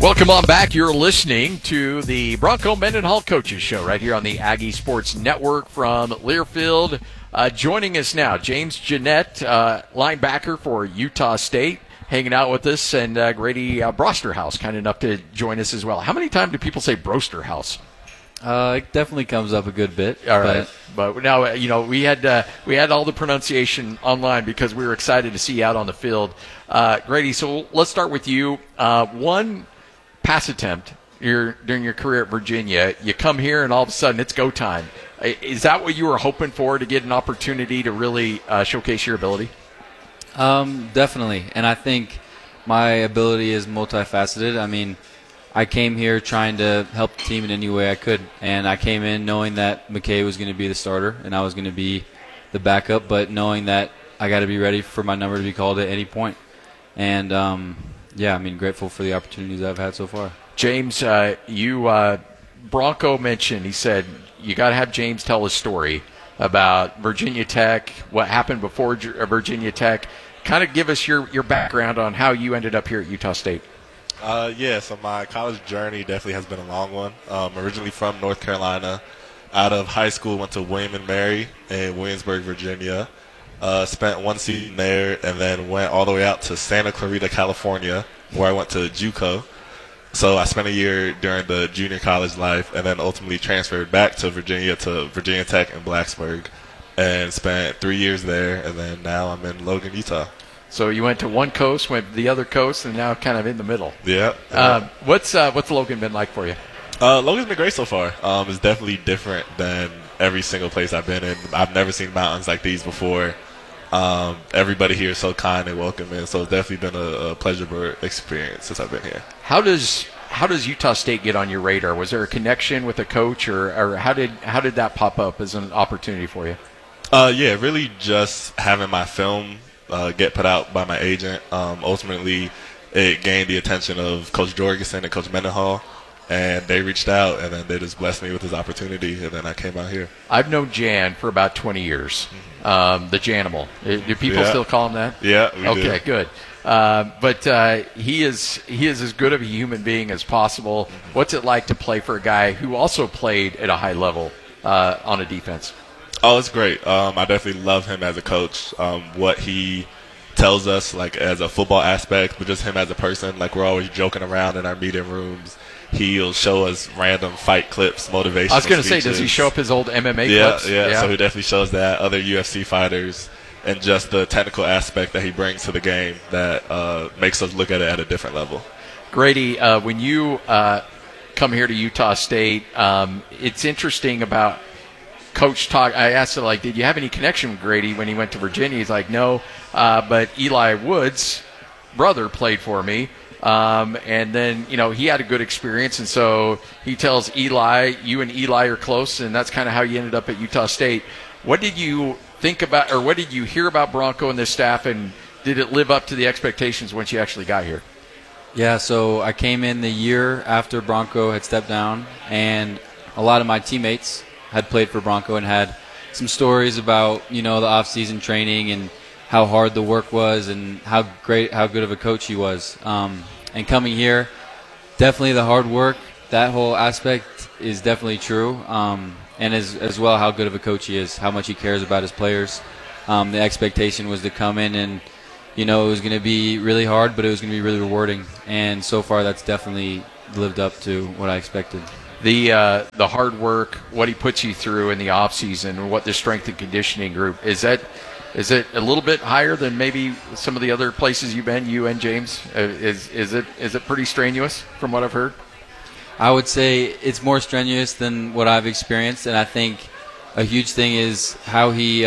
Welcome on back. You're listening to the Bronco Mendenhall Coaches Show right here on the Aggie Sports Network from Learfield. Joining us now, James Jeanette, linebacker for Utah State, hanging out with us, and Grady Brosterhouse, kind enough to join us as well. How many times do people say Brosterhouse? It definitely comes up a good bit. All right, but now we had all the pronunciation online because we were excited to see you out on the field, Grady. So let's start with you. One pass attempt during your career at Virginia. You come here and all of a sudden it's go time. Is that what you were hoping for, to get an opportunity to really showcase your ability? Definitely, and I think my ability is multifaceted. I mean, I came here trying to help the team in any way I could, and I came in knowing that McKay was going to be the starter and I was going to be the backup, but knowing that I got to be ready for my number to be called at any point. And grateful for the opportunities I've had so far. James, Bronco mentioned, he said, you got to have James tell his story about Virginia Tech, what happened before Virginia Tech. Kind of give us your background on how you ended up here at Utah State. So my college journey definitely has been a long one. Originally from North Carolina. Out of high school, went to William & Mary in Williamsburg, Virginia. Spent one season there and then went all the way out to Santa Clarita, California, where I went to JUCO. So I spent a year during the junior college life and then ultimately transferred back to Virginia Tech in Blacksburg and spent 3 years there, and then now I'm in Logan, Utah. So you went to one coast, went to the other coast, and now kind of in the middle. Yeah. What's Logan been like for you? Logan's been great so far. It's definitely different than every single place I've been in. I've never seen mountains like these before. Everybody here is so kind and welcoming, so it's definitely been a pleasurable experience since I've been here. How does Utah State get on your radar? Was there a connection with a coach, or how did that pop up as an opportunity for you? Really just having my film get put out by my agent. Ultimately, it gained the attention of Coach Jorgensen and Coach Mendenhall, and they reached out, and then they just blessed me with this opportunity, and then I came out here. I've known Jan for about 20 years, the Janimal. Do people still call him that? Yeah, we do. Okay, good. But he is as good of a human being as possible. What's it like to play for a guy who also played at a high level on a defense? Oh, it's great. I definitely love him as a coach. What he tells us, like, as a football aspect, but just him as a person. Like, we're always joking around in our meeting rooms. He'll show us random fight clips, motivational I was going to say, speeches. does he show up his old MMA clips? Yeah. So he definitely shows that, other UFC fighters, and just the technical aspect that he brings to the game that makes us look at it at a different level. Grady, when you come here to Utah State, it's interesting about Coach talk. I asked him, did you have any connection with Grady when he went to Virginia? He's like, no, but Eli Woods' brother played for me. And then, he had a good experience. And so he tells Eli, you and Eli are close, and that's kind of how you ended up at Utah State. What did you think about, or what did you hear about Bronco and this staff, and did it live up to the expectations once you actually got here? Yeah, so I came in the year after Bronco had stepped down, and a lot of my teammates had played for Bronco and had some stories about, the off-season training and how hard the work was and how good of a coach he was. And coming here, definitely the hard work, that whole aspect is definitely true. And as well how good of a coach he is, how much he cares about his players. The expectation was to come in and, it was going to be really hard, but it was going to be really rewarding. And so far that's definitely lived up to what I expected. The hard work, what he puts you through in the off season, what the strength and conditioning group is it a little bit higher than maybe some of the other places you've been, you and James? Is it pretty strenuous from what I've heard? I would say it's more strenuous than what I've experienced, and I think a huge thing is how he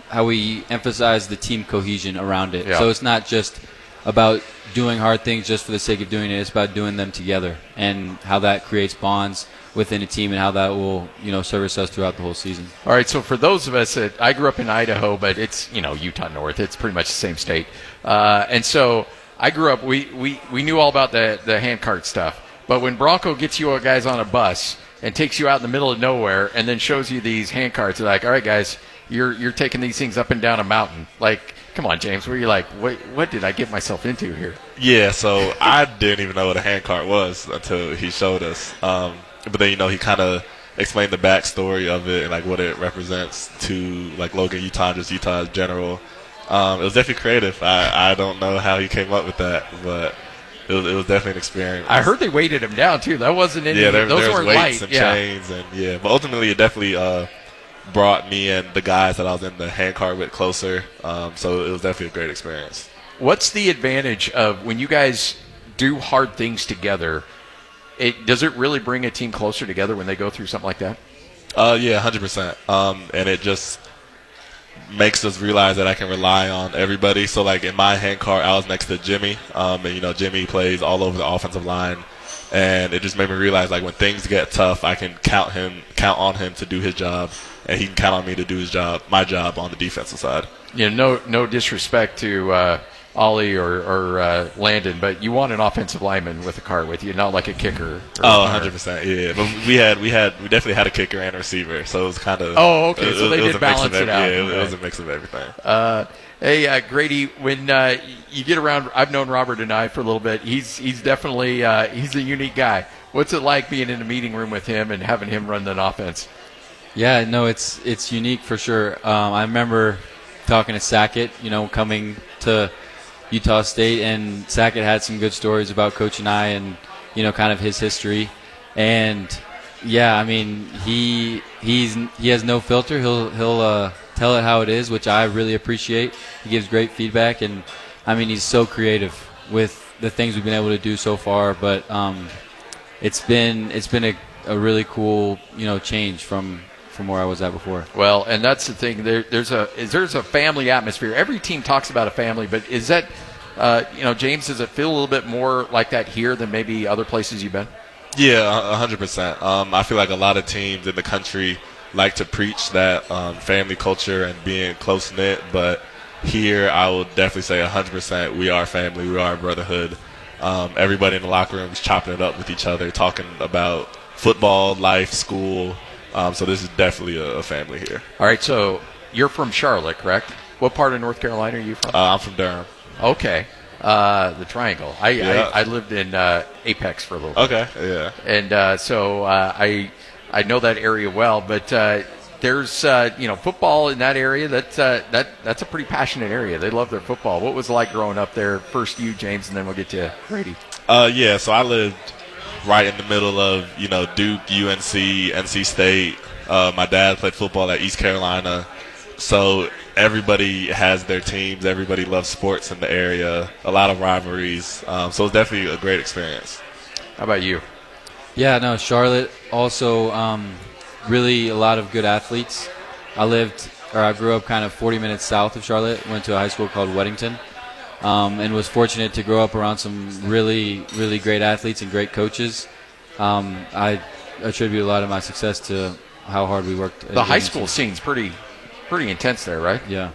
emphasized the team cohesion around it. Yeah. So it's not just about doing hard things just for the sake of doing it. It's about doing them together and how that creates bonds within a team and how that will, service us throughout the whole season. All right, so for those of us I grew up in Idaho, but it's, Utah North. It's pretty much the same state. And so I grew up, we knew all about the hand cart stuff. But when Bronco gets you guys on a bus and takes you out in the middle of nowhere and then shows you these hand carts, they're like, all right, guys, you're taking these things up and down a mountain. Like, come on, James, where you're like, what did I get myself into here? Yeah, so I didn't even know what a hand cart was until he showed us. But then, he kind of explained the backstory of it and like what it represents to like Logan, Utah, and just Utah in general. It was definitely creative. I don't know how he came up with that, but it was definitely an experience. I heard they weighted him down too. That wasn't any. Yeah, those there's weren't weights light. and Yeah. chains and but ultimately it definitely brought me and the guys that I was in the hand cart with closer. So it was definitely a great experience. What's the advantage of when you guys do hard things together? Does it really bring a team closer together when they go through something like that? Yeah, 100%. And it just makes us realize that I can rely on everybody. So, like, in my hand cart, I was next to Jimmy. And, Jimmy plays all over the offensive line. And it just made me realize, like, when things get tough, I can count on him to do his job. And he can count on me to do my job on the defensive side. No disrespect to Ollie or Landon, but you want an offensive lineman with a cart with you, not like a kicker. 100%, yeah. But we definitely had a kicker and a receiver, so it was kind of. Oh, okay. So they did balance it out. Yeah, it was a mix of everything. Hey, Grady, when you get around, I've known Robert and I for a little bit. He's definitely he's a unique guy. What's it like being in a meeting room with him and having him run an offense? Yeah, no, it's unique for sure. I remember talking to Sackett, coming to Utah State, and Sackett had some good stories about Coach and I and, kind of his history. And, yeah, I mean, he has no filter. He'll tell it how it is, which I really appreciate. He gives great feedback, and, I mean, he's so creative with the things we've been able to do so far. But it's been a really cool, change from where I was at before. Well, and that's the thing. There's a family atmosphere. Every team talks about a family, but is that, James, does it feel a little bit more like that here than maybe other places you've been? Yeah, 100%. I feel like a lot of teams in the country like to preach that family culture and being close-knit, but here I will definitely say 100% we are family, we are a brotherhood. Everybody in the locker room is chopping it up with each other, talking about football, life, school. So this is definitely a family here. All right, so you're from Charlotte, correct? What part of North Carolina are you from? I'm from Durham. Okay. The Triangle. I lived in Apex for a little bit. Okay, yeah. And so I know that area well, but there's football in that area. That's a pretty passionate area. They love their football. What was it like growing up there? First you, James, and then we'll get to Grady. Yeah, so I lived right in the middle of, Duke, UNC, NC State. My dad played football at East Carolina. So everybody has their teams. Everybody loves sports in the area. A lot of rivalries. So it's definitely a great experience. How about you? Yeah, no, Charlotte also really a lot of good athletes. I grew up kind of 40 minutes south of Charlotte, went to a high school called Weddington. And was fortunate to grow up around some really, really great athletes and great coaches. I attribute a lot of my success to how hard we worked. The high school scene's pretty intense there, right? Yeah.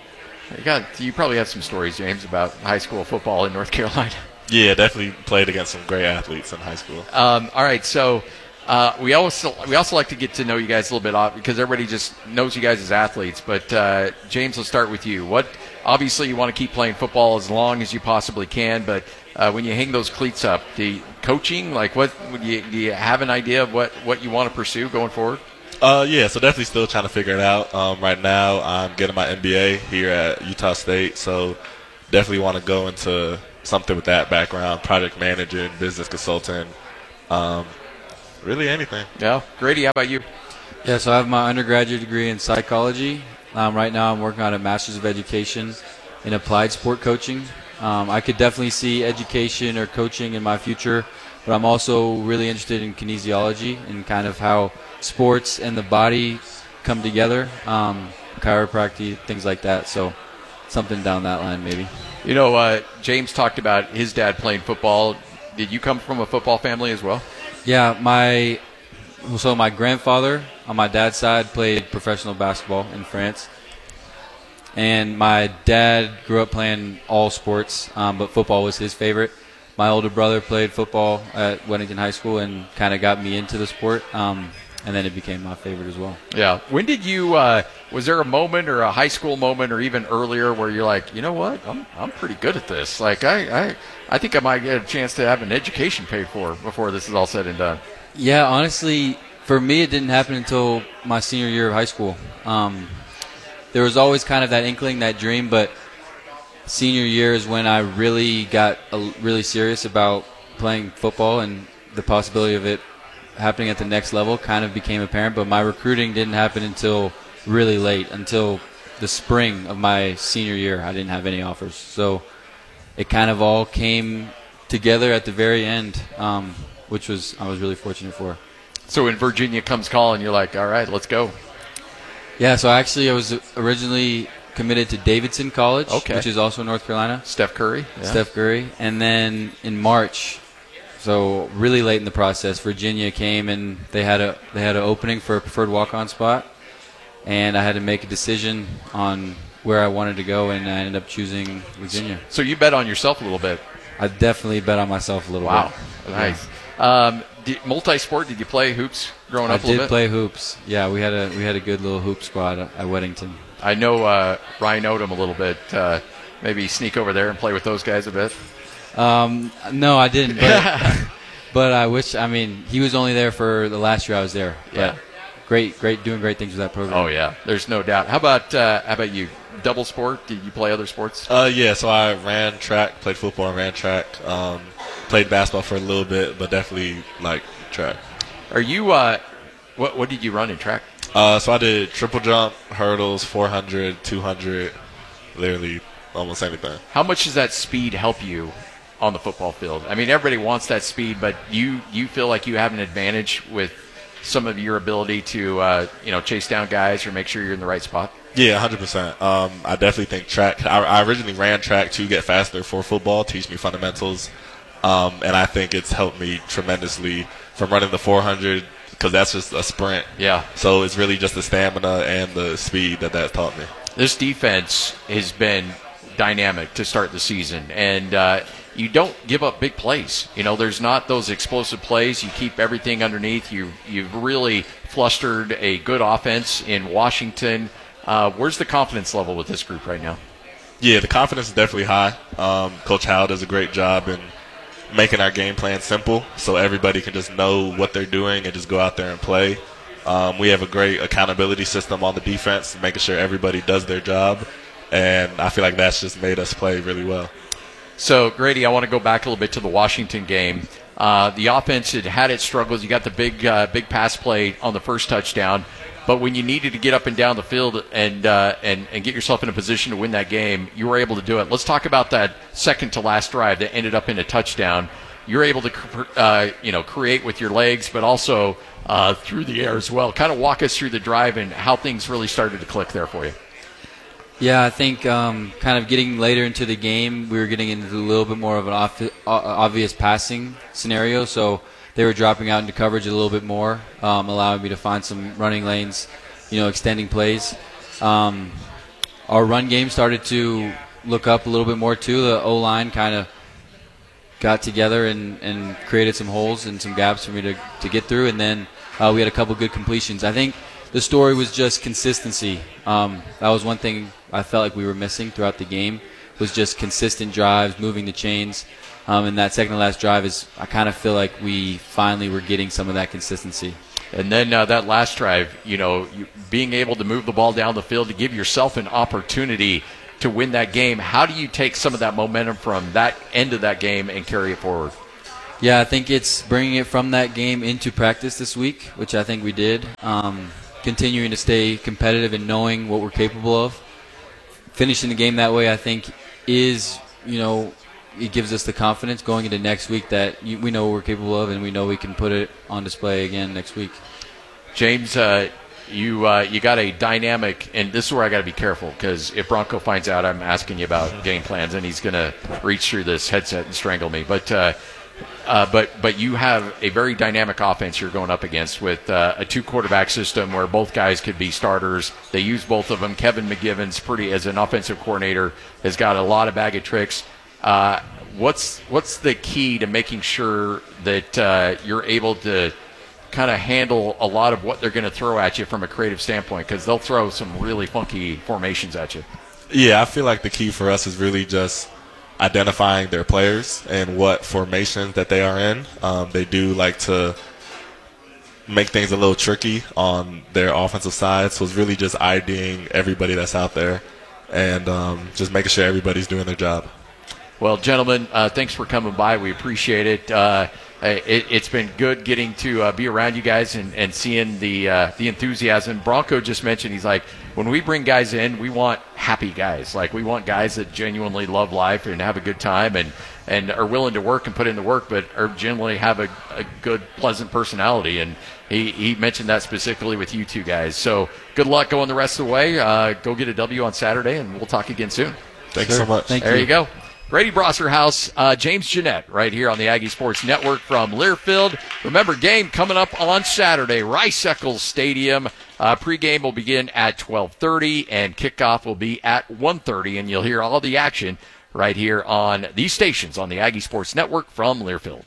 You probably have some stories, James, about high school football in North Carolina. Yeah, definitely played against some great athletes in high school. All right, so we also like to get to know you guys a little bit because everybody just knows you guys as athletes. But James, let's start with you. Obviously, you want to keep playing football as long as you possibly can, but when you hang those cleats up, coaching, do you have an idea of what you want to pursue going forward? Yeah, so definitely still trying to figure it out. Right now, I'm getting my MBA here at Utah State, so definitely want to go into something with that background, project managing, business consulting, really anything. Yeah. Grady, how about you? Yeah, so I have my undergraduate degree in psychology. Right now I'm working on a master's of education in applied sport coaching. I could definitely see education or coaching in my future, but I'm also really interested in kinesiology and kind of how sports and the body come together, chiropractic, things like that. So something down that line maybe. James talked about his dad playing football. Did you come from a football family as well? Yeah, my grandfather on my dad's side played professional basketball in France. And my dad grew up playing all sports, but football was his favorite. My older brother played football at Weddington High School and kind of got me into the sport. and then it became my favorite as well. Yeah. When did you? Was there a moment or a high school moment or even earlier where you're like, you know what, I'm pretty good at this. Like I think I might get a chance to have an education paid for before this is all said and done. Yeah, honestly, for me, it didn't happen until my senior year of high school. There was always kind of that inkling, that dream, but senior year is when I really got really serious about playing football, and the possibility of it happening at the next level kind of became apparent. But my recruiting didn't happen until really late, until the spring of my senior year. I didn't have any offers. So it kind of all came together at the very end, which I was really fortunate for. So when Virginia comes calling, you're like, all right, let's go. Yeah, so actually I was originally committed to Davidson College, which is also in North Carolina. Steph Curry. Yeah. Steph Curry. And then in March, so really late in the process, Virginia came and they had an opening for a preferred walk-on spot, and I had to make a decision on where I wanted to go, and I ended up choosing Virginia. So you bet on yourself a little bit. I definitely bet on myself a little bit. Wow, nice. Multi-sport, did you play hoops growing up a little bit? I did play hoops. Yeah, we had a good little hoop squad at Weddington. I know Ryan Odom a little bit. Maybe sneak over there and play with those guys a bit? No, I didn't. But I wish. I mean, he was only there for the last year I was there. Yeah. Great, doing great things with that program. Oh, yeah. There's no doubt. How about you? Double sport? Did you play other sports? Yeah, so I ran track, played football and ran track. Played basketball for a little bit, but definitely like track. Are you what did you run in track? So I did triple jump, hurdles, 400, 200, literally almost anything. How much does that speed help you on the football field? I mean, everybody wants that speed, but you feel like you have an advantage with some of your ability to chase down guys or make sure you're in the right spot? Yeah, 100%. I definitely think track. I originally ran track to get faster for football, teach me fundamentals, and I think it's helped me tremendously from running the 400 because that's just a sprint. Yeah. So it's really just the stamina and the speed that taught me. This defense has been dynamic to start the season, and you don't give up big plays. There's not those explosive plays. You keep everything underneath. You've really flustered a good offense in Washington. Where's the confidence level with this group right now? Yeah, the confidence is definitely high. Coach Howell does a great job in making our game plan simple so everybody can just know what they're doing and just go out there and play. We have a great accountability system on the defense, making sure everybody does their job, and I feel like that's just made us play really well. So, Grady, I want to go back a little bit to the Washington game. The offense had its struggles. You got the big pass play on the first touchdown. But when you needed to get up and down the field and get yourself in a position to win that game, you were able to do it. Let's talk about that second to last drive that ended up in a touchdown. You're able to create with your legs, but also through the air as well. Kind of walk us through the drive and how things really started to click there for you. Yeah, I think kind of getting later into the game, we were getting into a little bit more of an obvious passing scenario, so they were dropping out into coverage a little bit more, allowing me to find some running lanes, extending plays. Our run game started to look up a little bit more too. The O-line kind of got together and created some holes and some gaps for me to get through, and then we had a couple good completions. I think the story was just consistency. That was one thing I felt like we were missing throughout the game, was just consistent drives, moving the chains. And that second to last drive I kind of feel like we finally were getting some of that consistency. And then that last drive, being able to move the ball down the field to give yourself an opportunity to win that game. How do you take some of that momentum from that end of that game and carry it forward? Yeah, I think it's bringing it from that game into practice this week, which I think we did. Continuing to stay competitive and knowing what we're capable of. Finishing the game that way, I think, is, it gives us the confidence going into next week that we know what we're capable of, and we know we can put it on display again next week. James, you got a dynamic, and this is where I got to be careful, because if Bronco finds out I'm asking you about game plans, and he's going to reach through this headset and strangle me. But you have a very dynamic offense you're going up against with a two-quarterback system where both guys could be starters. They use both of them. Kevin McGivens, as an offensive coordinator, has got a lot of bag of tricks. What's the key to making sure that you're able to kind of handle a lot of what they're going to throw at you from a creative standpoint? Because they'll throw some really funky formations at you. Yeah, I feel like the key for us is really just identifying their players and what formations that they are in. They do like to make things a little tricky on their offensive side, so it's really just IDing everybody that's out there and just making sure everybody's doing their job. Well, gentlemen, thanks for coming by. We appreciate it. It's been good getting to be around you guys and seeing the enthusiasm. Bronco just mentioned, he's like, when we bring guys in, we want happy guys. Like, we want guys that genuinely love life and have a good time and are willing to work and put in the work, but are generally have a good, pleasant personality. And he mentioned that specifically with you two guys. So good luck going the rest of the way. Go get a W on Saturday, and we'll talk again soon. Thanks so much. There you go. Grady Brosserhouse, James Jeanette, right here on the Aggie Sports Network from Learfield. Remember, game coming up on Saturday, Rice-Eccles Stadium. Pregame will begin at 12:30, and kickoff will be at 1:30, and you'll hear all the action right here on these stations on the Aggie Sports Network from Learfield.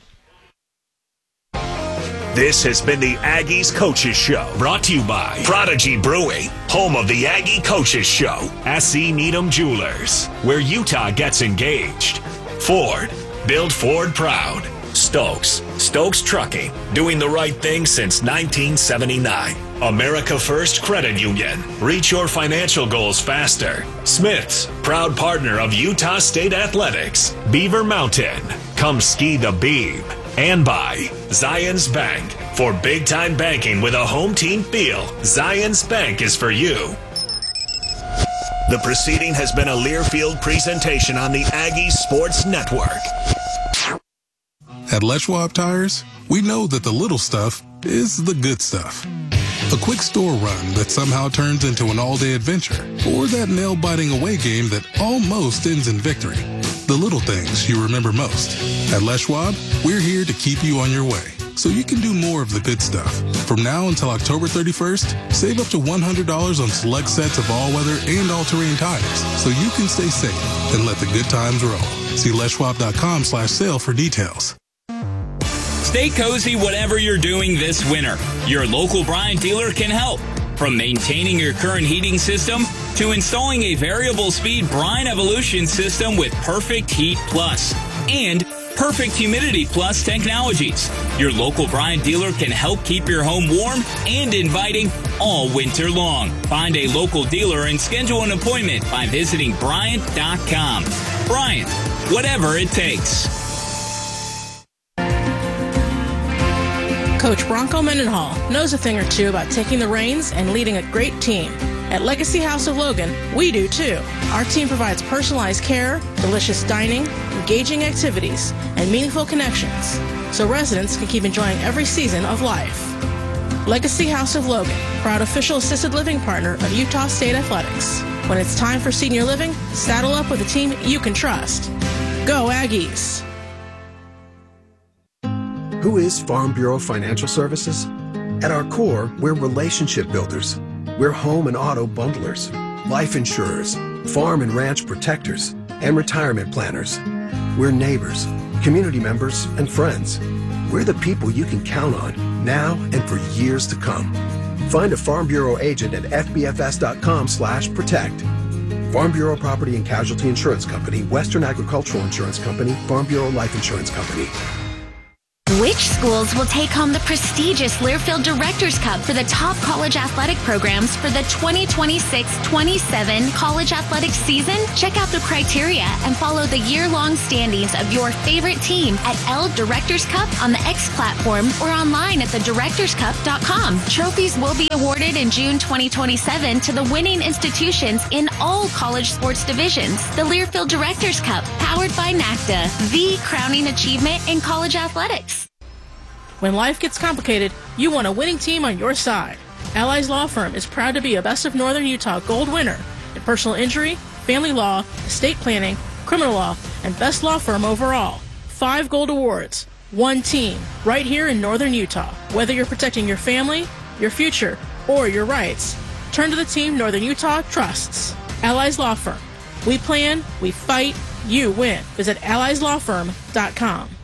This has been the Aggies Coaches Show, brought to you by Prodigy Brewing, home of the Aggie Coaches Show, S.C. Needham Jewelers, where Utah gets engaged. Ford, build Ford proud. Stokes Trucking, doing the right thing since 1979. America First Credit Union, reach your financial goals faster. Smith's, proud partner of Utah State Athletics. Beaver Mountain, come ski the Beeb. And by Zions Bank, for big-time banking with a home team feel. Zions Bank is for you. The proceeding has been a Learfield presentation on the Aggie Sports Network. At Les Schwab Tires, we know that the little stuff is the good stuff. A quick store run that somehow turns into an all-day adventure, or that nail-biting away game that almost ends in victory. The little things you remember most. At Les Schwab, we're here to keep you on your way, so you can do more of the good stuff. From now until October 31st, save up to $100 on select sets of all-weather and all-terrain tires, so you can stay safe and let the good times roll. See leschwab.com/sale for details. Stay cozy whatever you're doing this winter. Your local Bryant dealer can help. From maintaining your current heating system to installing a variable speed Bryant Evolution system with Perfect Heat Plus and Perfect Humidity Plus technologies. Your local Bryant dealer can help keep your home warm and inviting all winter long. Find a local dealer and schedule an appointment by visiting Bryant.com. Bryant, whatever it takes. Coach Bronco Mendenhall knows a thing or two about taking the reins and leading a great team. At Legacy House of Logan, we do too. Our team provides personalized care, delicious dining, engaging activities, and meaningful connections, so residents can keep enjoying every season of life. Legacy House of Logan, proud official assisted living partner of Utah State Athletics. When it's time for senior living, saddle up with a team you can trust. Go Aggies! Who is Farm Bureau Financial Services? At our core, we're relationship builders. We're home and auto bundlers, life insurers, farm and ranch protectors, and retirement planners. We're neighbors, community members, and friends. We're the people you can count on now and for years to come. Find a Farm Bureau agent at fbfs.com/protect. Farm Bureau Property and Casualty Insurance Company, Western Agricultural Insurance Company, Farm Bureau Life Insurance Company. Which schools will take home the prestigious Learfield Directors Cup for the top college athletic programs for the 2026-27 college athletics season? Check out the criteria and follow the year-long standings of your favorite team at L Directors Cup on the X platform or online at thedirectorscup.com. Trophies will be awarded in June 2027 to the winning institutions in all college sports divisions. The Learfield Directors Cup, powered by NACDA, the crowning achievement in college athletics. When life gets complicated, you want a winning team on your side. Allies Law Firm is proud to be a Best of Northern Utah Gold winner in personal injury, family law, estate planning, criminal law, and Best Law Firm overall. 5 gold awards, 1 team, right here in Northern Utah. Whether you're protecting your family, your future, or your rights, turn to the team Northern Utah trusts. Allies Law Firm. We plan, we fight, you win. Visit allieslawfirm.com.